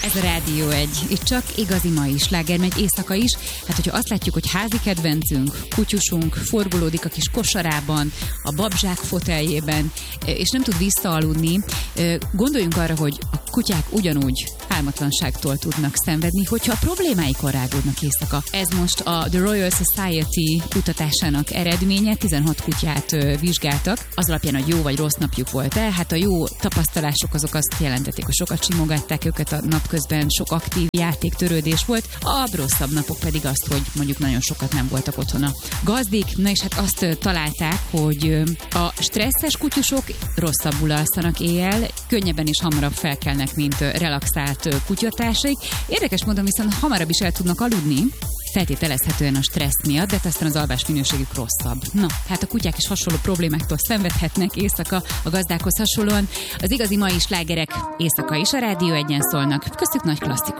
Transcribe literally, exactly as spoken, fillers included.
Ez a Rádió egy. Itt csak igazi mai sláger megy éjszaka is. Hát, hogyha azt látjuk, hogy házi kedvencünk, kutyusunk forgolódik a kis kosarában, a babzsák foteljében, és nem tud visszaaludni, gondoljunk arra, hogy a kutyák ugyanúgy álmatlanságtól tudnak szenvedni, hogyha a problémáikon rágódnak éjszaka. Ez most a The Royal Society kutatásának eredménye, tizenhat kutyát vizsgáltak, az alapján, hogy jó vagy rossz napjuk volt-e. Hát a jó tapasztalások azok azt jelentették, hogy sokat simogatták őket a napközben, sok aktív játéktörődés volt, a rosszabb napok pedig azt, hogy mondjuk nagyon sokat nem voltak otthon a gazdik. Na és hát azt találták, hogy a stresszes kutyusok rosszabbul alszanak éjjel, könnyebben és hamarabb felkelnek, mint relaxált kutyatársaik. Érdekes módon viszont hamarabb is el tudnak aludni, feltételezhetően a stressz miatt, de aztán az alvás minőségük rosszabb. Na, hát a kutyák is hasonló problémáktól szenvedhetnek éjszaka a gazdákhoz hasonlóan. Az igazi mai slágerek éjszaka is a Rádió egyen szólnak. Köztük nagy klasszikus.